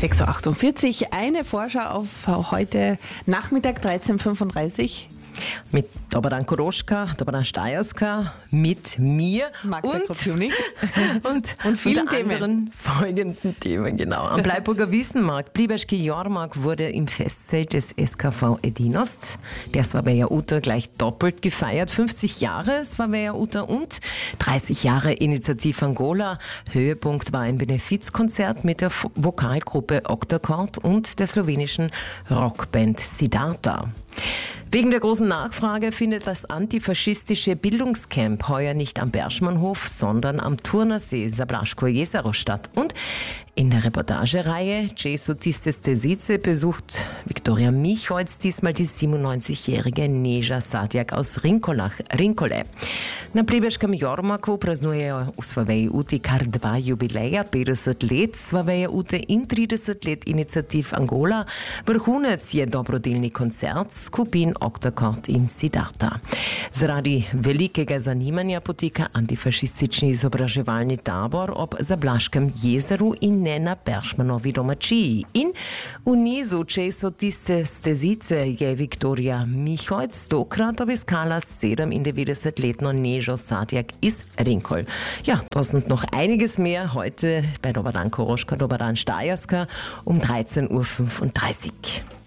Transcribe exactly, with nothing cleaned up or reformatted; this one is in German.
sechs Uhr achtundvierzig, eine Vorschau auf heute Nachmittag dreizehn Uhr fünfunddreißig. Mit Dobadan Koroschka, Dobadan Stajerska, mit mir Magda und, Krupjunik. und, und vielen unter Themen. anderen folgenden Themen, genau. Am Bleiburger Wiesenmarkt, Bliberski Jormark wurde im Festzelt des S K V Edinost, der Svaveja Uta gleich doppelt gefeiert. fünfzig Jahre Svaveja Uta und dreißig Jahre Initiative Angola. Höhepunkt war ein Benefizkonzert mit der Vokalgruppe Octaccord und der slowenischen Rockband Siddharta. Wegen der großen Nachfrage findet das antifaschistische Bildungscamp heuer nicht am Berschmannhof, sondern am Turnersee Zablaško jezero statt. Und in der Reportagereihe Jesu Tistes Tesice besucht Viktoria Michholz diesmal die siebenundneunzigjährige Neža Sadjak aus Rinkolach, Rinkole. Na Plebeškem Jormaku praznuje u Svaveji Uti kar dva jubileja, petdeset let Svaveja Ute in trideset let iniciativ Angola. Vrhunec je dobrodelni koncert skupin Octaccord in Siddharta. Zaradi velikega zanimanja poteka antifašistični izobraževalni tabor ob Zablaškem jezeru in ne na Beršmanovi domačiji. In v nizu Jesu Tistes Tesice je Viktoria Michholz tokrat obiskala sedemindevetdesetletno Nežo Sadjak iz Rinkol. Ja, das und noch einiges mehr heute bei Dobadan Koroschka, Dobadan Stajerska um dreizehn Uhr fünfunddreißig.